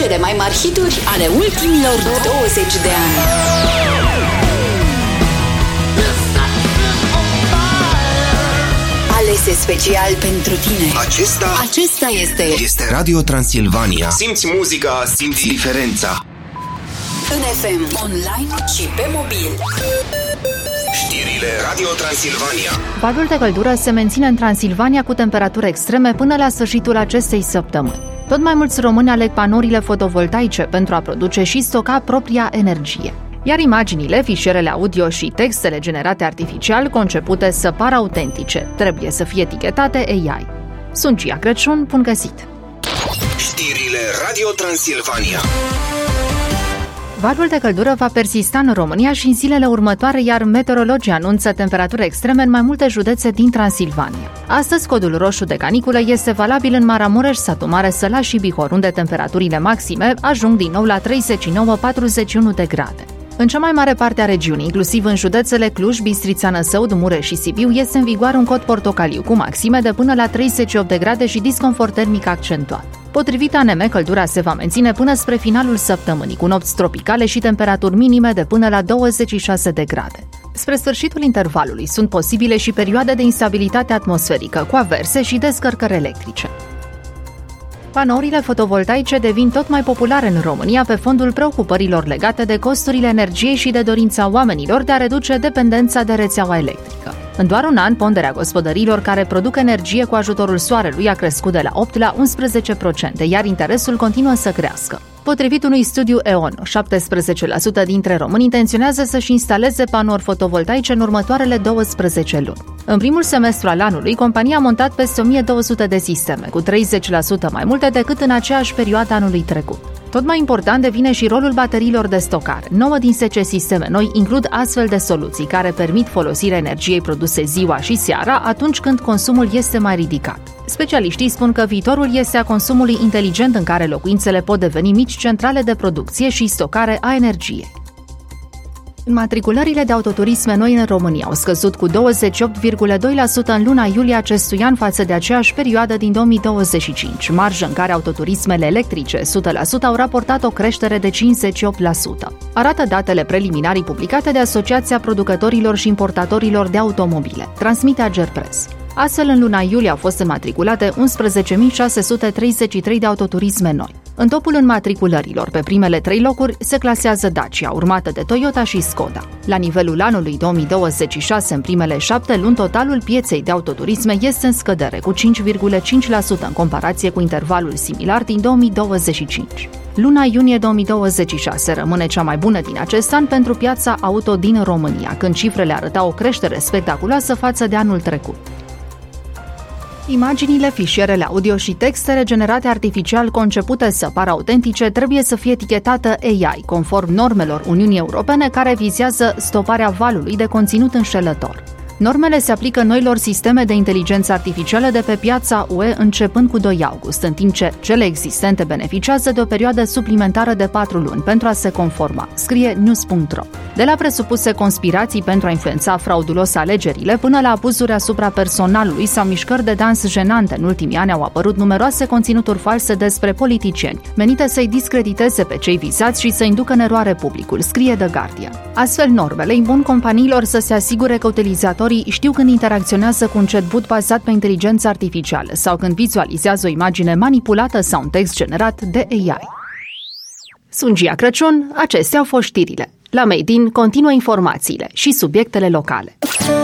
Cele mai mari hituri ale ultimilor 20 de ani. Alese special pentru tine. Acesta este Radio Transilvania. Simți muzica, simți diferența. În FM, online și pe mobil. Știrile Radio Transilvania. Valul de căldură se menține în Transilvania cu temperaturi extreme până la sfârșitul acestei săptămâni. Tot mai mulți români aleg panourile fotovoltaice pentru a produce și stoca propria energie. Iar imaginile, fișierele audio și textele generate artificial, concepute să pară autentice, trebuie să fie etichetate AI. Sunt Gia Crăciun, bun găsit! Știrile Radio Transilvania. Valul de căldură va persista în România și în zilele următoare, iar meteorologii anunță temperaturi extreme în mai multe județe din Transilvania. Astăzi, codul roșu de caniculă este valabil în Maramureș, Satu Mare, Sălaș și Bihor, unde temperaturile maxime ajung din nou la 39-41 de grade. În cea mai mare parte a regiunii, inclusiv în județele Cluj, Bistrița, Năsăud, Mureș și Sibiu, este în vigoare un cod portocaliu, cu maxime de până la 38 de grade și disconfort termic accentuat. Potrivit ANM, căldura se va menține până spre finalul săptămânii, cu nopți tropicale și temperaturi minime de până la 26 de grade. Spre sfârșitul intervalului sunt posibile și perioade de instabilitate atmosferică, cu averse și descărcări electrice. Panourile fotovoltaice devin tot mai populare în România pe fondul preocupărilor legate de costurile energiei și de dorința oamenilor de a reduce dependența de rețeaua electrică. În doar un an, ponderea gospodăriilor care produc energie cu ajutorul soarelui a crescut de la 8 la 11%, iar interesul continuă să crească. Potrivit unui studiu EON, 17% dintre români intenționează să-și instaleze panouri fotovoltaice în următoarele 12 luni. În primul semestru al anului, compania a montat peste 1200 de sisteme, cu 30% mai multe decât în aceeași perioadă anului trecut. Tot mai important devine și rolul bateriilor de stocare. 9 din 10 sisteme noi includ astfel de soluții care permit folosirea energiei produse ziua și seara atunci când consumul este mai ridicat. Specialiștii spun că viitorul este a consumului inteligent în care locuințele pot deveni mici centrale de producție și stocare a energiei. Înmatriculările de autoturisme noi în România au scăzut cu 28,2% în luna iulie acestui an față de aceeași perioadă din 2025, marjă în care autoturismele electrice 100% au raportat o creștere de 58%. Arată datele preliminarii publicate de Asociația Producătorilor și Importatorilor de Automobile, transmite Agerpres. Astfel, în luna iulie au fost înmatriculate 11.633 de autoturisme noi. În topul înmatriculărilor, pe primele 3 locuri, se clasează Dacia, urmată de Toyota și Skoda. La nivelul anului 2026, în primele 7 luni, totalul pieței de autoturisme este în scădere, cu 5,5% în comparație cu intervalul similar din 2025. Luna iunie 2026 rămâne cea mai bună din acest an pentru piața auto din România, când cifrele arătau o creștere spectaculoasă față de anul trecut. Imaginile, fișierele audio și textele generate artificial concepute să pară autentice trebuie să fie etichetate AI, conform normelor Uniunii Europene care vizează stoparea valului de conținut înșelător. Normele se aplică noilor sisteme de inteligență artificială de pe piața UE începând cu 2 august, în timp ce cele existente beneficiază de o perioadă suplimentară de 4 luni pentru a se conforma, scrie news.ro. De la presupuse conspirații pentru a influența fraudulos alegerile până la abuzuri asupra personalului sau mișcări de dans jenante, în ultimii ani au apărut numeroase conținuturi false despre politicieni, menite să-i discrediteze pe cei vizați și să inducă în eroare publicul, scrie The Guardian. Astfel, normele impun companiilor să se asigure că utilizatorii știu când interacționează cu un chatbot bazat pe inteligență artificială sau când vizualizează o imagine manipulată sau un text generat de AI. Sunt Gia Crăciun, acestea au fost știrile. La Made In continuă informațiile și subiectele locale.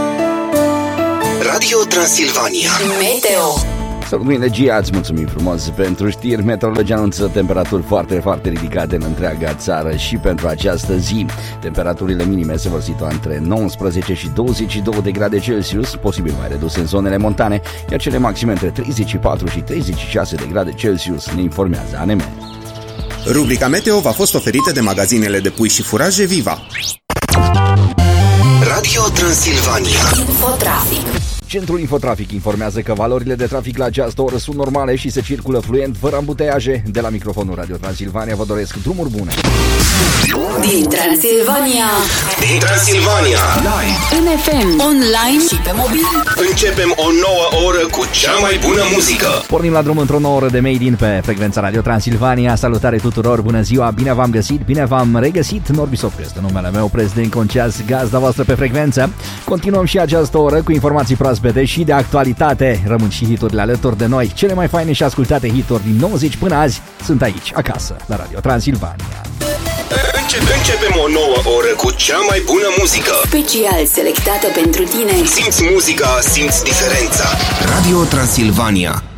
Radio Transilvania. Meteo. Salut, Gia, îți mulțumim frumos pentru știri. Meteorologii anunță temperaturi foarte, foarte ridicate în întreaga țară și pentru această zi. Temperaturile minime se vor situa între 19 și 22 de grade Celsius, posibil mai reduse în zonele montane, iar cele maxime între 34 și 36 de grade Celsius, ne informează ANM. Rubrica Meteo v-a fost oferită de magazinele de pui și furaje Viva. Radio Transilvania. Infotrafic. Centrul Infotrafic informează că valorile de trafic la această oră sunt normale și se circulă fluent, fără ambuteiaje. De la microfonul Radio Transilvania vă doresc drumuri bune. Din Transilvania. Din Transilvania. Live. În FM, online și pe mobil. Începem o nouă oră cu cea mai bună muzică. Pornim la drum într-o nouă oră de Made in pe frecvența Radio Transilvania. Salutare tuturor, bună ziua, bine v-am găsit, bine v-am regăsit. Norbi Sofru este numele meu, prezident Conceas, gazda voastră pe frecvență. Continuăm și această oră cu informații proaspete și de actualitate. Rămân și hiturile alături de noi. Cele mai faine și ascultate hituri din 90 până azi sunt aici, acasă, la Radio Transilvania. Începem o nouă oră cu cea mai bună muzică. Special selectată pentru tine. Simți muzica, simți diferența. Radio Transilvania.